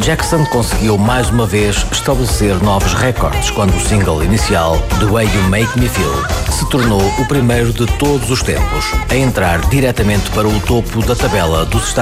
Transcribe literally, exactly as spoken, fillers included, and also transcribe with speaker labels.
Speaker 1: Jackson conseguiu mais uma vez estabelecer novos recordes quando o single inicial, The Way You Make Me Feel, se tornou o primeiro de todos os tempos a entrar diretamente para o topo da tabela dos Estados